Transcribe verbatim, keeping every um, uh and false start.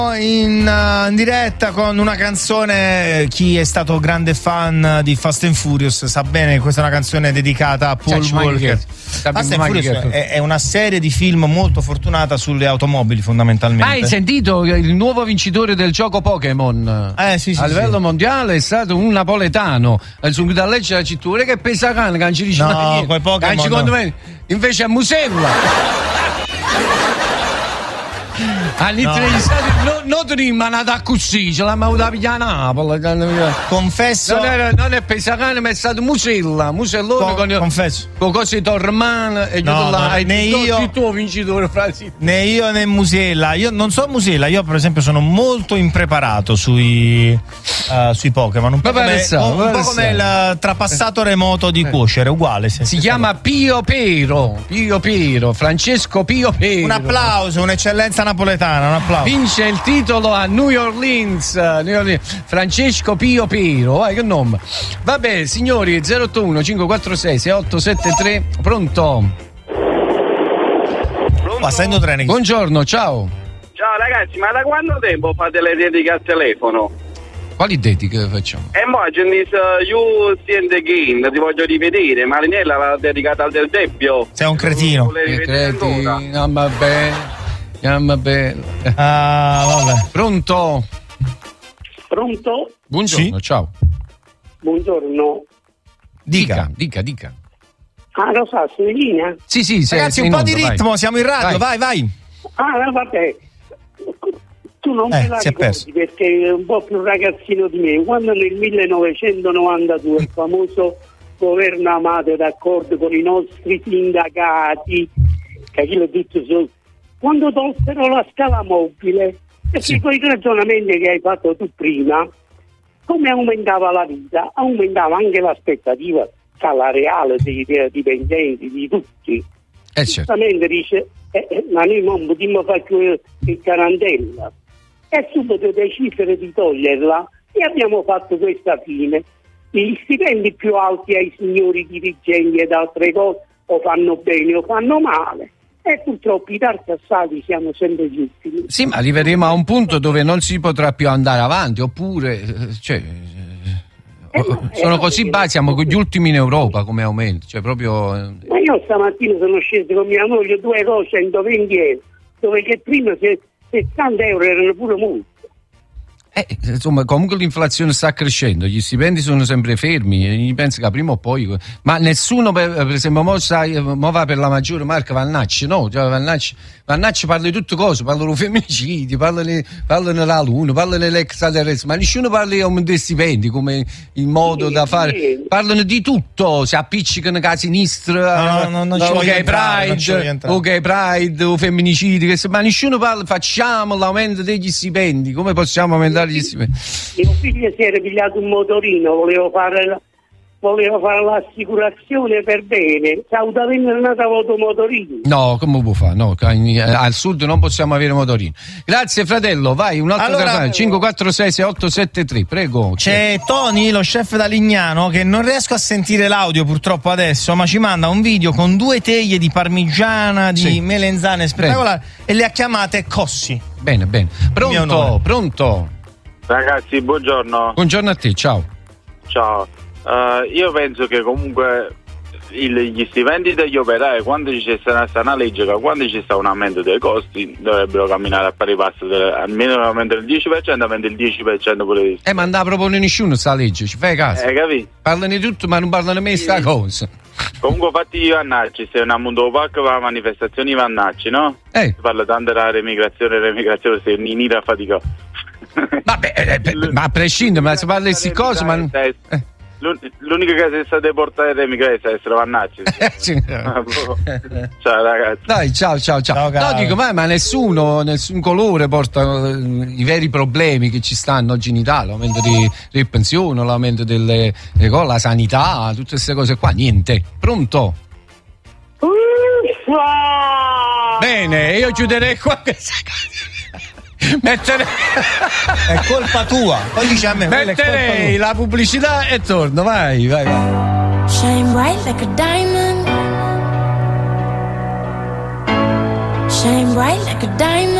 In, uh, in diretta con una canzone. Chi è stato grande fan di Fast and Furious sa bene che questa è una canzone dedicata a Paul cioè, Walker. Fast and Furious è, è una serie di film molto fortunata sulle automobili, fondamentalmente. Hai sentito il nuovo vincitore del gioco Pokémon? Eh, sì, sì, a livello sì. mondiale è stato un napoletano. Sul da legge la città che pesa cane, che non ci dice no, quei Pokémon no. Secondo me invece è Musella. All'inizio degli stati non no, ti rimanata così, ce l'ha avuta a Napoli. Confesso. Non, era, non è Pesacane, ma è stato Musella. Musellone con, con, confesso. con cose tormane e no, là, no, né io il tuo vincitore frasi. Né io né Musella. Io non so Musella, io per esempio sono molto impreparato sui, uh, sui Pokémon. Un po' come, sa, un, un po' come il trapassato remoto di cuocere, uguale. Si, si chiama Pio Pero. Pio Pero, Francesco Pio Pero. Un applauso, un'eccellenza napoletana. Un applauso. Vince il titolo a New Orleans, New Orleans. Francesco Pio Pero, vai che nome. Vabbè signori, zero otto uno cinque quattro sei sei otto sette tre. Pronto? Passando treni. Buongiorno, ciao. Ciao ragazzi, ma da quanto tempo fate le dediche al telefono? Quali dediche facciamo? E mo' c'è uh, You See the Game, ti voglio rivedere. Marinella l'ha dedicata al Del Debbio. Sei un cretino. Cretino, no, vabbè. Chiama bella. Ah, vabbè. Pronto? Pronto? Buongiorno, sì. Ciao. Buongiorno. Dica, dica, dica. Ah, lo sa, sei in linea? Sì, sì, sei, ragazzi, sei un po' onda, di ritmo, vai. Siamo in radio, vai, vai. vai. Ah, vabbè. Tu non eh, me la ricordi perché è un po' più ragazzino di me. Quando nel millenovecentonovantadue il famoso governo Amato, d'accordo con i nostri sindacati, che chi l'ho detto su, quando tolsero la scala mobile, perché sì. Con i ragionamenti che hai fatto tu prima, come aumentava la vita, aumentava anche l'aspettativa salariale dei dipendenti, di tutti. Eh, certo. Giustamente dice, eh, eh, ma noi non potremmo fare più in quarantella. E subito decidere di toglierla e abbiamo fatto questa fine. Gli stipendi più alti ai signori dirigenti ed altre cose o fanno bene o fanno male. E purtroppo i tartassati siamo sempre gli ultimi. Sì, ma arriveremo a un punto dove non si potrà più andare avanti, oppure cioè, eh, no, sono eh, così bassi, siamo gli ultimi in Europa come aumento, cioè proprio. Ma io stamattina sono sceso con mia moglie due cose centoventi euro, dove che prima sessanta euro erano pure molto. Eh, insomma, comunque l'inflazione sta crescendo, gli stipendi sono sempre fermi, io penso che prima o poi, ma nessuno per, per esempio mo, sai, mo va per la maggiore marca Vannacci, no? Cioè, Vannacci, Vannacci parla di tutte cose, parlano di femminicidi, parlano, parlano della luna, parlano dell'extraterrestre, ma nessuno parla di aumento dei stipendi come il modo sì, da fare, sì. Parlano di tutto, si appiccicano a sinistra, no, no, non ci ok entrare, Pride, ok Pride, o femminicidi, ma nessuno parla, facciamo l'aumento degli stipendi, come possiamo aumentare? Mio figlio si era pigliato un motorino, volevo fare la, volevo fare l'assicurazione per bene, assolutamente non è avuto motorino. No, come può fare? No, al sud non possiamo avere motorino. Grazie fratello, vai, un altro allora, telefono, cinque quattro sei sei otto sette tre, prego. C'è Tony, lo chef da Lignano, che non riesco a sentire l'audio purtroppo adesso, ma ci manda un video con due teglie di parmigiana, di sì. melenzane spettacolari, bene. E le ha chiamate Cossi. Bene, bene. Pronto, pronto. Ragazzi, buongiorno. Buongiorno a te, ciao. Ciao. Uh, io penso che comunque il, gli stipendi degli operai, quando ci sta una legge che quando ci sta un aumento dei costi, dovrebbero camminare a pari passo, almeno un aumento del dieci per cento, aumento del dieci per cento pure di. Eh, ma non la propone nessuno sta legge, ci fai caso? Eh, capito? Parlano di tutto, ma non parlano mai di sta sì. cosa. Comunque fatti i vannacci, se non mondo pacco va a manifestazioni vannacci, no? Eh. Si parla tanto della remigrazione, remigrazione, se ni a fatica. Vabbè, eh, ma a prescindere, ma si parla di queste cose, ma. Eh. L'unica che si sta deportata è emigrata è essere vannacci. Ciao ragazzi. Dai, ciao, ciao, ciao. ciao no, dico, ma, ma nessuno, nessun colore porta uh, i veri problemi che ci stanno oggi in Italia, l'aumento di, di pensione, l'aumento delle, delle cose, la sanità, tutte queste cose qua, niente. Pronto? Uffa! Bene, io chiuderei qua questa cosa. Mettere... è colpa tua. Poi dici a me, metterei la pubblicità e torno, vai, vai, vai. Shine bright like a diamond. Shine bright like a diamond.